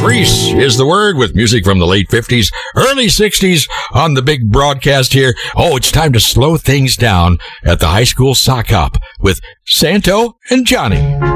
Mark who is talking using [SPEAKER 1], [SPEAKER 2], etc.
[SPEAKER 1] Reese is the word, with music from the late 50s, early 60s on the big broadcast here. Oh, it's time to slow things down at the high school sock hop with Santo and Johnny.